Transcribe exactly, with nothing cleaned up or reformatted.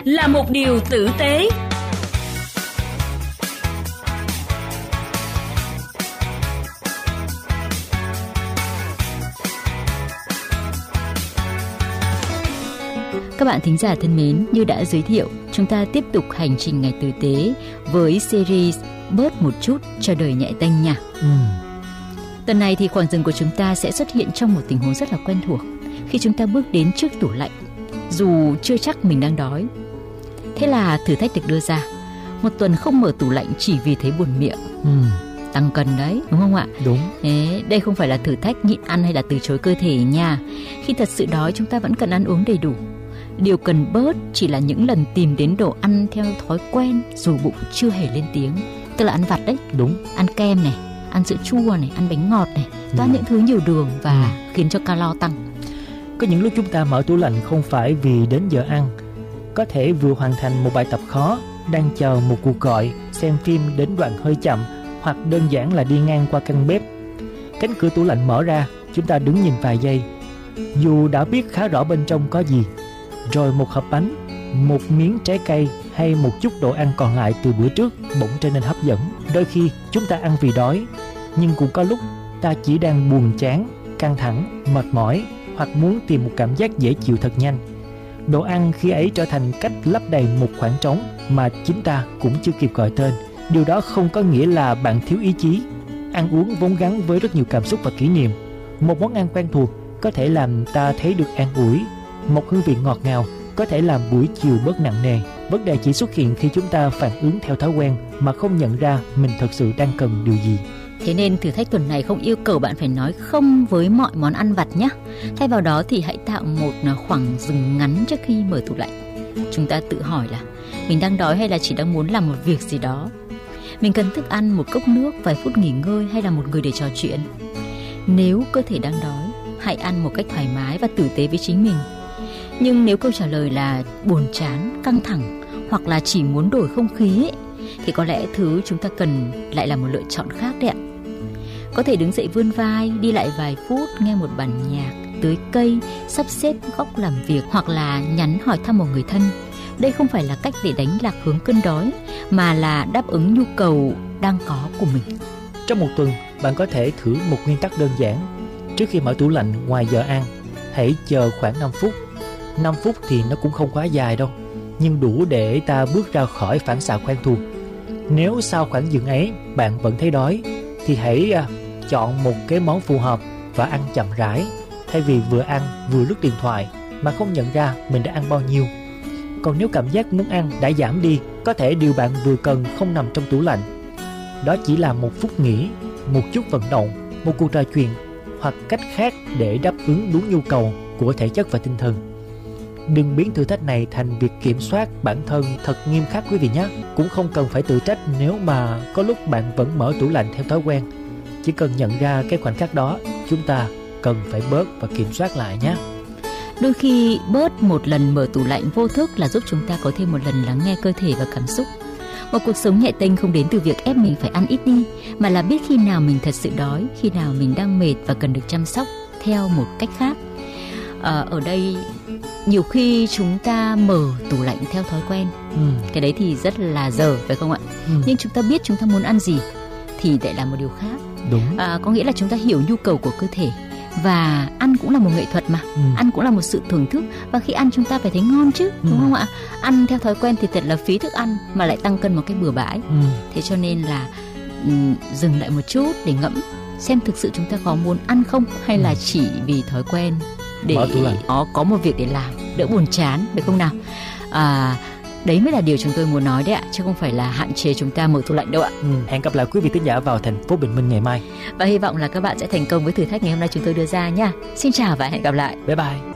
là một điều tử tế. Các bạn thính giả thân mến, như đã giới thiệu, chúng ta tiếp tục hành trình ngày tử tế với series Bớt một chút cho đời nhẹ tênh nha. Ừ. Tuần này thì khoảng dừng của chúng ta sẽ xuất hiện trong một tình huống rất là quen thuộc khi chúng ta bước đến trước tủ lạnh, dù chưa chắc mình đang đói. Thế là thử thách được đưa ra: một tuần không mở tủ lạnh chỉ vì thấy buồn miệng. Ừ. Tăng cân đấy, đúng không ạ? Đúng. Thế, đây không phải là thử thách nhịn ăn hay là từ chối cơ thể nha. Khi thật sự đói, chúng ta vẫn cần ăn uống đầy đủ. Điều cần bớt chỉ là những lần tìm đến đồ ăn theo thói quen dù bụng chưa hề lên tiếng. Tức là ăn vặt đấy. Đúng. Ăn kem này, ăn sữa chua này, ăn bánh ngọt này, toàn ừ. những thứ nhiều đường và ừ. khiến cho calo tăng. Có những lúc chúng ta mở tủ lạnh không phải vì đến giờ ăn. Có thể vừa hoàn thành một bài tập khó, đang chờ một cuộc gọi, xem phim đến đoạn hơi chậm, hoặc đơn giản là đi ngang qua căn bếp. Cánh cửa tủ lạnh mở ra, chúng ta đứng nhìn vài giây. Dù đã biết khá rõ bên trong có gì, rồi một hộp bánh, một miếng trái cây hay một chút đồ ăn còn lại từ bữa trước bỗng trở nên hấp dẫn. Đôi khi chúng ta ăn vì đói, nhưng cũng có lúc ta chỉ đang buồn chán, căng thẳng, mệt mỏi, hoặc muốn tìm một cảm giác dễ chịu thật nhanh. Đồ ăn khi ấy trở thành cách lấp đầy một khoảng trống mà chính ta cũng chưa kịp gọi tên. Điều đó không có nghĩa là bạn thiếu ý chí. Ăn uống vốn gắn với rất nhiều cảm xúc và kỷ niệm. Một món ăn quen thuộc có thể làm ta thấy được an ủi. Một hương vị ngọt ngào có thể làm buổi chiều bớt nặng nề. Vấn đề chỉ xuất hiện khi chúng ta phản ứng theo thói quen mà không nhận ra mình thật sự đang cần điều gì. Thế nên thử thách tuần này không yêu cầu bạn phải nói không với mọi món ăn vặt nhé. Thay vào đó thì hãy tạo một khoảng dừng ngắn trước khi mở tủ lạnh. Chúng ta tự hỏi là mình đang đói hay là chỉ đang muốn làm một việc gì đó. Mình cần thức ăn, một cốc nước, vài phút nghỉ ngơi hay là một người để trò chuyện. Nếu cơ thể đang đói, hãy ăn một cách thoải mái và tử tế với chính mình. Nhưng nếu câu trả lời là buồn chán, căng thẳng hoặc là chỉ muốn đổi không khí ấy, thì có lẽ thứ chúng ta cần lại là một lựa chọn khác đấy ạ. Có thể đứng dậy vươn vai, đi lại vài phút, nghe một bản nhạc, tưới cây, sắp xếp góc làm việc hoặc là nhắn hỏi thăm một người thân. Đây không phải là cách để đánh lạc hướng cơn đói, mà là đáp ứng nhu cầu đang có của mình. Trong một tuần, bạn có thể thử một nguyên tắc đơn giản. Trước khi mở tủ lạnh ngoài giờ ăn, hãy chờ khoảng năm phút. năm phút thì nó cũng không quá dài đâu, nhưng đủ để ta bước ra khỏi phản xạ quen thuộc. Nếu sau khoảng dừng ấy bạn vẫn thấy đói, thì hãy à, chọn một cái món phù hợp và ăn chậm rãi, thay vì vừa ăn vừa lướt điện thoại mà không nhận ra mình đã ăn bao nhiêu. Còn nếu cảm giác muốn ăn đã giảm đi, có thể điều bạn vừa cần không nằm trong tủ lạnh. Đó chỉ là một phút nghỉ, một chút vận động, một cuộc trò chuyện hoặc cách khác để đáp ứng đúng nhu cầu của thể chất và tinh thần. Đừng biến thử thách này thành việc kiểm soát bản thân thật nghiêm khắc quý vị nhé. Cũng không cần phải tự trách nếu mà có lúc bạn vẫn mở tủ lạnh theo thói quen. Chỉ cần nhận ra cái khoảnh khắc đó, chúng ta cần phải bớt và kiểm soát lại nhé. Đôi khi bớt một lần mở tủ lạnh vô thức là giúp chúng ta có thêm một lần lắng nghe cơ thể và cảm xúc. Một cuộc sống nhẹ tênh không đến từ việc ép mình phải ăn ít đi, mà là biết khi nào mình thật sự đói, khi nào mình đang mệt và cần được chăm sóc theo một cách khác. À, ở đây nhiều khi chúng ta mở tủ lạnh theo thói quen, ừ. cái đấy thì rất là dở, phải không ạ? Ừ. Nhưng chúng ta biết chúng ta muốn ăn gì thì lại là một điều khác. Đúng. À, có nghĩa là chúng ta hiểu nhu cầu của cơ thể. Và ăn cũng là một nghệ thuật mà, ừ. ăn cũng là một sự thưởng thức. Và khi ăn chúng ta phải thấy ngon chứ, ừ. đúng không ạ? Ăn theo thói quen thì thật là phí thức ăn, mà lại tăng cân một cách bừa bãi. ừ. Thế cho nên là um, dừng lại một chút để ngẫm xem thực sự chúng ta có muốn ăn không, hay ừ. là chỉ vì thói quen để nó có một việc để làm, đỡ buồn chán, được không nào? À, đấy mới là điều chúng tôi muốn nói đấy ạ, chứ không phải là hạn chế chúng ta mở tủ lạnh đâu ạ. ừ. Hẹn gặp lại quý vị thính giả vào thành phố Bình Minh ngày mai. Và hy vọng là các bạn sẽ thành công với thử thách ngày hôm nay chúng tôi đưa ra nha. Xin chào và hẹn gặp lại. Bye bye.